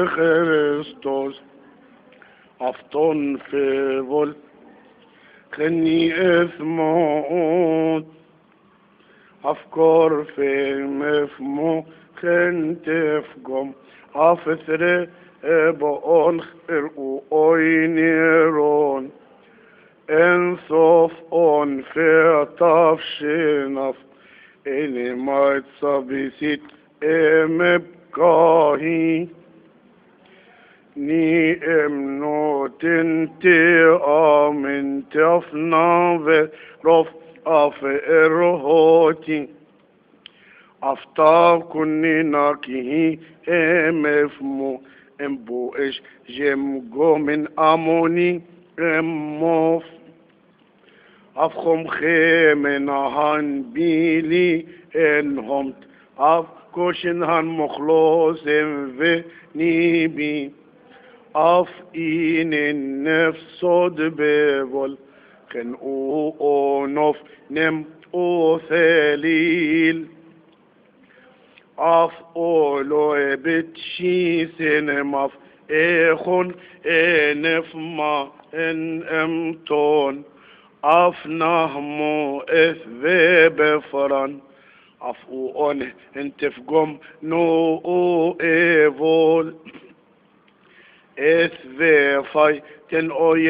Christos αυτόν φεύγω خني اسمه أفكار في مفمو خنت فقم أفثر بقون خرقو أوينيرون انصف أون في طفشنف إني ما تصبيسيت بكاهي ني امنو تنتي آمن تفنا رف أفئرهوتي أفتاب كني ناكيه امفمو امبو اش جمجو من اموني اموف أفخم خيمن هان بيلي انهم أفكوشن هان مخلوص في نيبي أف إن النفس صد ببول خن أو نف نم أو ثليل أف أولو بتشي سينماف إخون إنف ما إن أمتون أف نهمو إثبي بفران أف أون انتفقم نو أو إيفول إثبي فاي تن أو